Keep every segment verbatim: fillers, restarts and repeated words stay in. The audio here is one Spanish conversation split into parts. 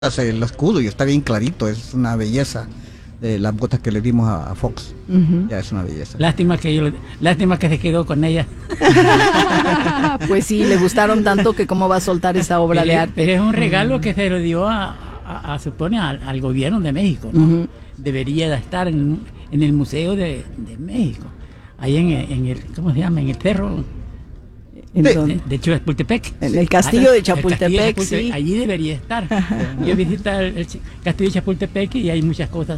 el escudo y está bien clarito, es una belleza. De las botas que le dimos a, a Fox, uh-huh. Ya es una belleza. Lástima que yo, lástima que se quedó con ella. Pues sí, le gustaron tanto que cómo va a soltar esa obra pero, de arte. Pero es un regalo uh-huh. que se lo dio a, a, a supone al, al gobierno de México, ¿no? Uh-huh. Debería de estar en, en el Museo de, de México, ahí en, en el, ¿cómo se llama? En el cerro. De, de, de Chapultepec. En el castillo de Chapultepec, de Chapultepec, sí. Allí debería estar. Yo visité el, el castillo de Chapultepec y hay muchas cosas.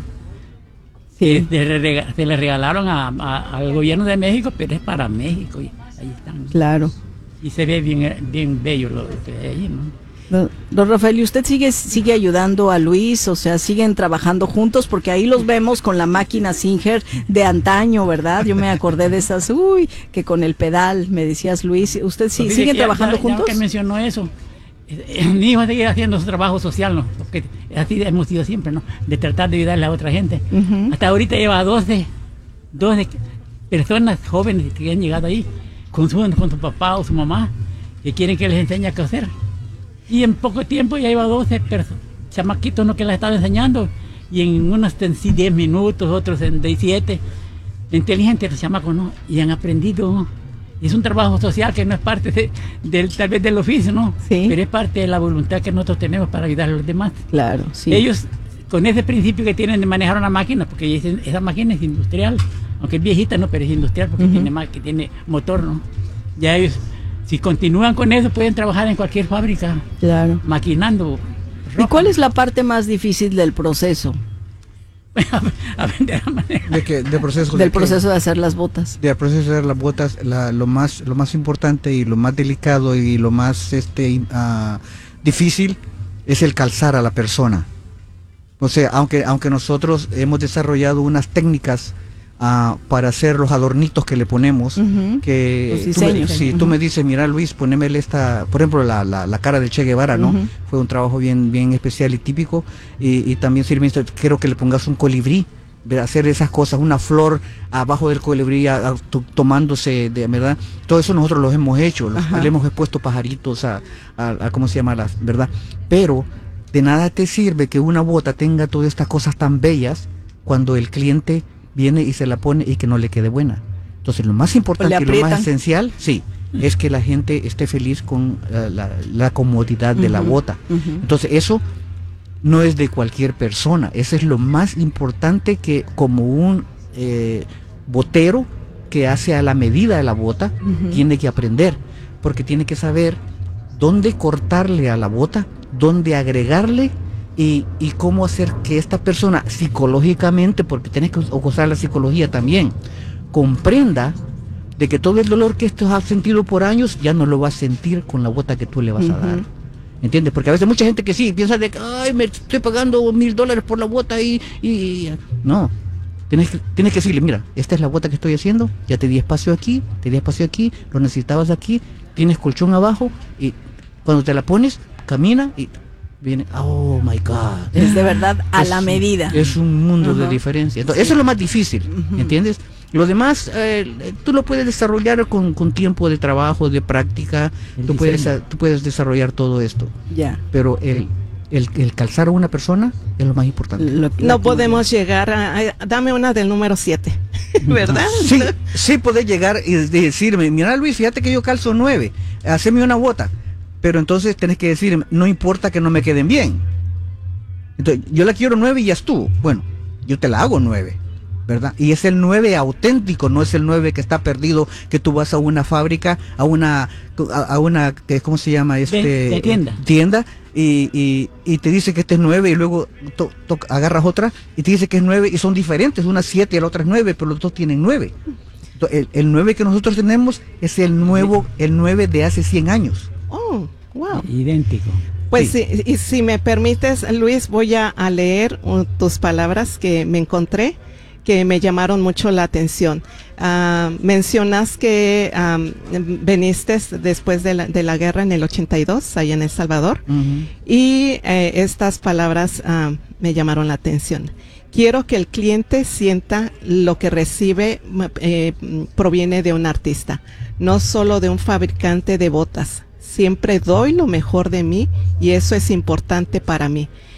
Sí. Se, le, se le regalaron a, a, al gobierno de México, pero es para México. Y ahí están. Claro. Y se ve bien, bien bello lo que hay allí, ¿no? Don, don Rafael, ¿y usted sigue sigue ayudando a Luis? O sea, siguen trabajando juntos, porque ahí los vemos con la máquina Singer de antaño, ¿verdad? Yo me acordé de esas, uy, que con el pedal, me decías, Luis. ¿Usted sí, pues sigue ya, trabajando ya, juntos? Ya que mencionó eso, mi hijo sigue haciendo su trabajo social, ¿no? Porque así hemos sido siempre, ¿no? De tratar de ayudarle a otra gente. Uh-huh. Hasta ahorita lleva doce, doce personas jóvenes que han llegado ahí con su, con su papá o su mamá, que quieren que les enseñe a coser. Y en poco tiempo ya lleva doce personas, chamaquitos, ¿no? Que les estaba enseñando. Y en unos diez minutos, otros en diecisiete. Inteligentes los chamacos, ¿no? Y han aprendido. Es un trabajo social que no es parte de, de, tal vez del oficio, ¿no? Sí. Pero es parte de la voluntad que nosotros tenemos para ayudar a los demás. Claro, sí. Ellos, con ese principio que tienen de manejar una máquina, porque esa máquina es industrial, aunque es viejita, ¿no? Pero es industrial porque uh-huh. tiene, que tiene motor, ¿no? Ya ellos, si continúan con eso, pueden trabajar en cualquier fábrica. Claro. Maquinando ropa. ¿Y cuál es la parte más difícil del proceso? Aprender a manejar. ¿De qué? ¿De proceso Del de proceso de hacer las botas. Del proceso de hacer las botas, la, lo más lo más importante y lo más delicado y lo más este uh, difícil es el calzar a la persona. O sea, aunque aunque nosotros hemos desarrollado unas técnicas uh, para hacer los adornitos que le ponemos, uh-huh. que los diseños, tú me, si uh-huh. tú me dices, mira Luis, ponémele esta, por ejemplo la, la, la cara del Che Guevara, ¿no? Uh-huh. Fue un trabajo bien bien especial y típico, y, y también si quiero que le pongas un colibrí, hacer esas cosas, una flor abajo del colibrí a, a, tomándose de verdad, todo eso nosotros los hemos hecho, los, le hemos puesto pajaritos a, a, a cómo se llama, las, ¿verdad? Pero de nada te sirve que una bota tenga todas estas cosas tan bellas cuando el cliente viene y se la pone y que no le quede buena. Entonces lo más importante y lo más esencial, sí, es que la gente esté feliz con uh, la, la comodidad de uh-huh. la bota. Uh-huh. Entonces eso no es de cualquier persona, eso es lo más importante, que como un eh, botero que hace a la medida de la bota, uh-huh. tiene que aprender, porque tiene que saber dónde cortarle a la bota, dónde agregarle y, y cómo hacer que esta persona psicológicamente, porque tienes que usar la psicología también, comprenda de que todo el dolor que esto ha sentido por años ya no lo va a sentir con la bota que tú le vas uh-huh. a dar. ¿Entiendes? Porque a veces mucha gente que sí piensa de que ay, me estoy pagando mil dólares por la bota y, y, y no. Tienes que, tienes que decirle, mira, esta es la bota que estoy haciendo, ya te di espacio aquí, te di espacio aquí, lo necesitabas aquí, tienes colchón abajo y cuando te la pones, camina y viene, oh my God. Es de verdad a es, la medida. Es un mundo uh-huh. de diferencia. Entonces, sí. Eso es lo más difícil, uh-huh. ¿entiendes? Lo demás, eh, tú lo puedes desarrollar con, con tiempo de trabajo, de práctica, tú puedes, tú puedes desarrollar todo esto. Ya. Yeah. Pero el, el, el calzar a una persona es lo más importante. Lo, lo no podemos llegar a, a... Dame una del número siete, ¿verdad? Sí, sí podés llegar y decirme, mira Luis, fíjate que yo calzo nueve, haceme una bota. Pero entonces tenés que decirme, no importa que no me queden bien. Entonces, yo la quiero nueve y ya estuvo. Bueno, yo te la hago nueve, ¿verdad? Y es el nueve auténtico, no es el nueve que está perdido, que tú vas a una fábrica, a una, a, a una, ¿cómo se llama? Este, de, de tienda. Tienda, y, y, y te dice que este es nueve y luego to, to, agarras otra y te dice que es nueve y son diferentes, una siete y la otra es nueve, pero los dos tienen nueve. Entonces, el, el nueve que nosotros tenemos es el nuevo, el nueve de hace cien años. Oh, wow. Idéntico. Pues sí. si, y si me permites, Luis, voy a, a leer uh, tus palabras que me encontré, que me llamaron mucho la atención. Uh, mencionas que um, veniste después de la, de la guerra en el ochenta y dos, allá en El Salvador, uh-huh. y eh, estas palabras uh, me llamaron la atención. Quiero que el cliente sienta lo que recibe eh, proviene de un artista, no solo de un fabricante de botas. Siempre doy lo mejor de mí y eso es importante para mí.